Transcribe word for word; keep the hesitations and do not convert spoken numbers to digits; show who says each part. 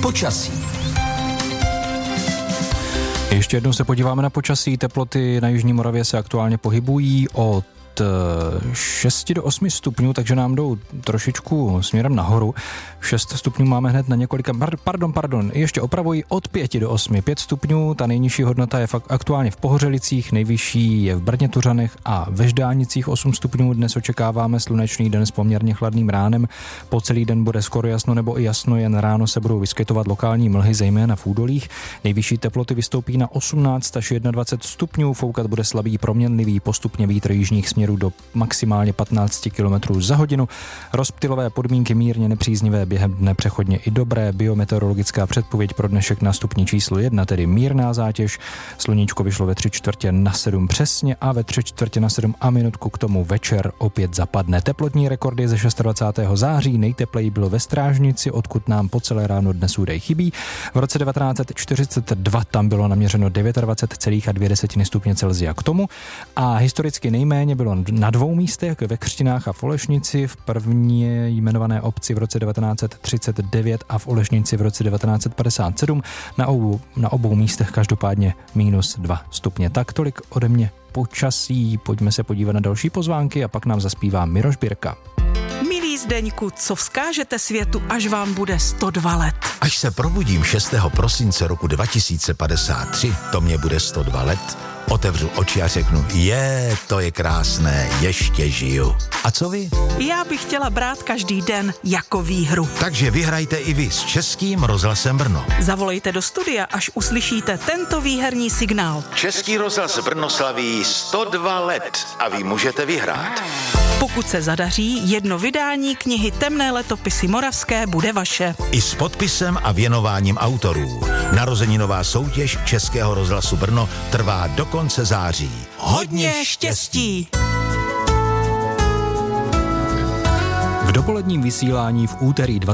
Speaker 1: Počasí.
Speaker 2: Ještě jednou se podíváme na počasí. Teploty na jižní Moravě se aktuálně pohybují od šest do osmi stupňů, takže nám jdou trošičku směrem nahoru. šest stupňů máme hned na několika, pardon, pardon, ještě opravují od pěti do osmi, pět stupňů, ta nejnižší hodnota je fakt aktuálně v Pohořelicích, nejvyšší je v Brnětuřanech a ve Ždánicích osm stupňů. Dnes očekáváme slunečný den s poměrně chladným ránem, po celý den bude skoro jasno nebo i jasno, jen ráno se budou vyskytovat lokální mlhy, zejména v údolích. Nejvyšší teploty vystoupí na osmnáct až dvacet jedna stupňů, foukat bude slabý proměnlivý, postupně vítr jižních směrů do maximálně patnáct kilometrů za hodinu. Rozptylové podmínky mírně nepříznivé, během dne přechodně i dobré. Biometeorologická předpověď pro dnešek na stupni číslo jedna, tedy mírná zátěž. Sluníčko vyšlo ve tři čtvrtě na sedm přesně a ve tři čtvrtě na sedm a minutku k tomu večer opět zapadne. Teplotní rekordy ze dvacátého šestého září, nejtepleji bylo ve Strážnici, odkud nám po celé ráno dnes údaj chybí. V roce devatenáct set čtyřicet dva tam bylo naměřeno dvacet devět celá dvě stupně Celsia k tomu a historicky nejméně bylo na dvou místech, ve Křtinách a v Olešnici, v první jmenované obci v roce devatenáct set třicet devět a v Olešnici v roce devatenáct set padesát sedm, na obou, na obou místech každopádně minus dva stupně. Tak tolik ode mě počasí, pojďme se podívat na další pozvánky a pak nám zaspívá Miroš Birka.
Speaker 3: Milý Zdeňku, co vzkážete světu, až vám bude sto dva let?
Speaker 1: Až se probudím šestého prosince roku dva tisíce padesát tři, to mě bude sto dva let, otevřu oči a řeknu, je, to je krásné, ještě žiju. A co vy?
Speaker 3: Já bych chtěla brát každý den jako výhru.
Speaker 1: Takže vyhrajte i vy s Českým rozhlasem Brno.
Speaker 3: Zavolejte do studia, až uslyšíte tento výherní signál.
Speaker 1: Český rozhlas Brno slaví sto dva let a vy můžete vyhrát.
Speaker 3: Pokud se zadaří, jedno vydání knihy Temné letopisy moravské bude vaše.
Speaker 1: I s podpisem a věnováním autorů. Narozeninová soutěž Českého rozhlasu Brno trvá do konce září.
Speaker 3: Hodně štěstí!
Speaker 2: V dopoledním vysílání v úterý